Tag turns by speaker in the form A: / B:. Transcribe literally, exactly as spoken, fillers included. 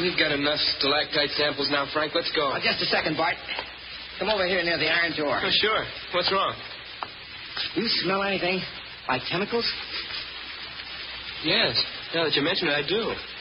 A: We've got enough stalactite samples now, Frank. Let's go.
B: Oh, just a second, Bart. Come over here near the iron door.
A: Oh, sure. What's wrong?
B: You smell anything like chemicals?
A: Yes. Now that you mention it, I do.